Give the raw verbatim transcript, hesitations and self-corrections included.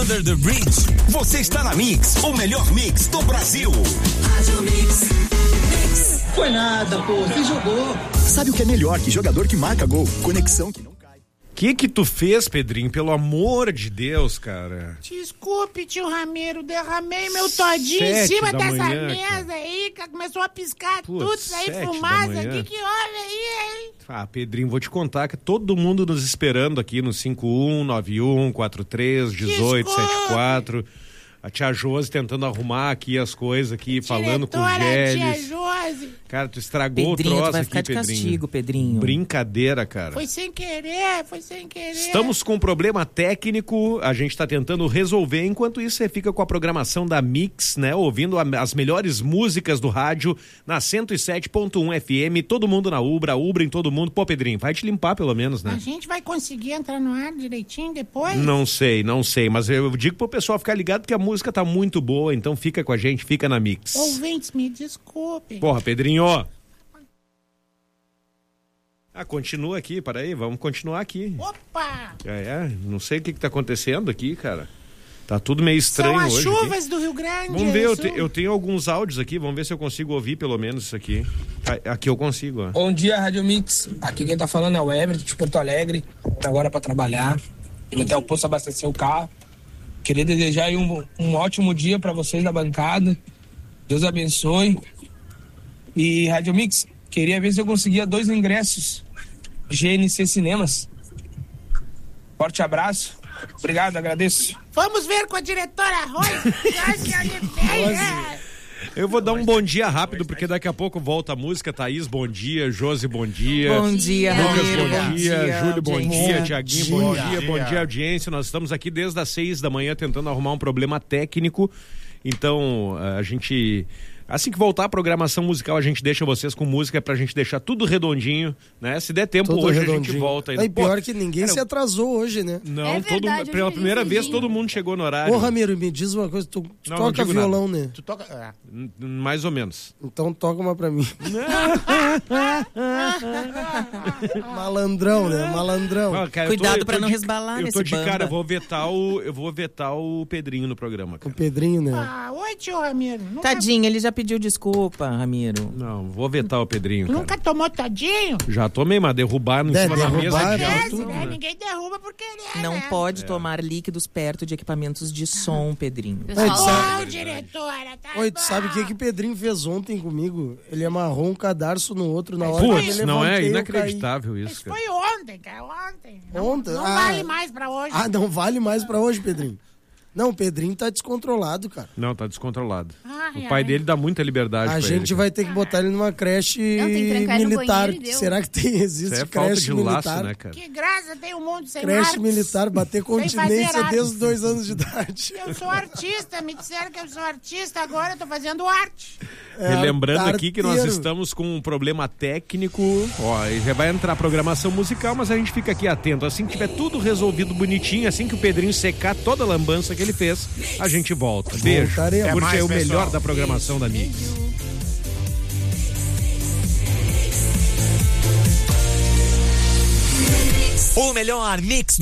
Under the Bridge. Você está na Mix, o melhor mix do Brasil. Rádio Mix. Mix. Foi nada, pô, você jogou. Sabe o que é melhor que jogador que marca gol? Conexão que não cai. Que que tu fez, Pedrinho? Pelo amor de Deus, cara. Desculpe, tio Ramiro, derramei meu todinho Sete em cima da dessa manhã, mesa cara. aí, que começou a piscar Putz, tudo, sair sete da fumaça manhã. aqui, que olha aí, hein? Ah, Pedrinho, vou te contar que todo mundo nos esperando aqui no cinco um nove um quatro três um oito sete quatro. A tia Josi tentando arrumar aqui as coisas aqui, falando com o Diretora, Gélis. tia Josi. Cara, tu estragou Pedrinho, o troço tu vai aqui, ficar de Pedrinho. castigo, Pedrinho. Brincadeira, cara. Foi sem querer, foi sem querer. Estamos com um problema técnico, a gente está tentando resolver. Enquanto isso, você fica com a programação da Mix, né? Ouvindo a, as melhores músicas do rádio na cento e sete ponto um F M. Todo mundo na Ubra, Ubra em todo mundo. Pô, Pedrinho, vai te limpar pelo menos, né? A gente vai conseguir entrar no ar direitinho depois? Não sei, não sei, mas eu digo pro pessoal ficar ligado porque a música tá muito boa, então fica com a gente, fica na Mix. Ouvintes, me desculpem. Porra, Pedrinho. Ah, continua aqui, peraí, vamos continuar aqui. Opa! É, é, não sei o que que tá acontecendo aqui, cara. Tá tudo meio estranho São as hoje. chuvas aqui. do Rio Grande. Vamos ver, eu, Sul. te, eu tenho alguns áudios aqui, vamos ver se eu consigo ouvir pelo menos isso aqui. Ah, aqui eu consigo, ó. Bom dia, Rádio Mix. Aqui quem tá falando é o Everton de Porto Alegre. Tô agora pra trabalhar. Indo até o posto abastecer o carro. Queria desejar aí um, um ótimo dia pra vocês da bancada. Deus abençoe. E Rádio Mix, queria ver se eu conseguia dois ingressos G N C Cinemas. Forte abraço. Obrigado, agradeço. Vamos ver com a diretora Roy. Acho que ele tem, né? Eu vou dar um bom dia rápido, porque daqui a pouco volta a música. Thaís, bom dia. Josi, bom dia. Bom dia, Lucas, Ramiro, bom, bom dia. dia, Júlio, bom audiência. dia. Tiaguinho, bom Bom dia. dia. Bom dia, audiência. Nós estamos aqui desde as seis da manhã tentando arrumar um problema técnico. Então, a gente... Assim que voltar a programação musical, a gente deixa vocês com música pra gente deixar tudo redondinho, né? Se der tempo, Tudo hoje a redondinho. gente volta. Aí, Pô, pior que ninguém cara, se atrasou hoje, né? Não, É todo, verdade, pela hoje primeira veio vez cedinho. todo mundo chegou no horário. Ô, Ramiro, me diz uma coisa, tu, tu Não, não toca digo violão, nada. né? Tu toca... Ah. N- Mais ou menos. Então toca uma pra mim. Malandrão, né? Malandrão. Ah, cara, eu Cuidado tô- eu pra tô não de- resbalar Eu nesse tô de bamba. cara, eu vou vetar o, eu vou vetar o Pedrinho no programa, O cara. Pedrinho, né? Ah, oi, tio Ramiro. Nunca, Tadinho, ele já pediu desculpa, Ramiro. Não, vou vetar o Pedrinho, cara. nunca tomou todinho? Já tomei, mas derrubaram em É, cima da mesa. derrubaram, de é, alto, Esquece, né? né? Ninguém derruba por querer, Não né? pode tomar líquidos perto de equipamentos de som, Pedrinho. Oi, tu Pessoal, sabe, Bom, diretora, tá oi, tu bom. sabe o que que Pedrinho fez ontem comigo? Ele amarrou um cadarço no outro na hora que Putz, eu não é levantei, eu inacreditável Isso isso, cara. foi ontem, cara, ontem. Não, Ontem? Não Ah. vale mais pra hoje. caí. Ah, não vale mais pra hoje, Pedrinho. Não, o Pedrinho tá descontrolado, cara. Não, tá descontrolado. Ai, O pai ai. dele dá muita liberdade A pra gente ele, vai ter que botar ele numa creche Não, tem que trancar ele no militar. banheiro e deu. Será que tem, existe Isso é falta creche de militar? laço, né, cara? Que graça tem um mundo sem Creche artes. militar, bater fazer continência arte. desde os dois anos de idade. Eu sou artista, me disseram que eu sou artista, agora eu tô fazendo arte. É, Relembrando aqui que nós arteiro. estamos com um problema técnico. Ó, aí já vai entrar a programação musical, mas a gente fica aqui atento. Assim que tiver tudo resolvido bonitinho, assim que o Pedrinho secar toda a lambança que ele fez, a gente volta. Beijo. Voltaremos. Curte aí Até o mais, melhor pessoal. da programação da Mix. O melhor mix do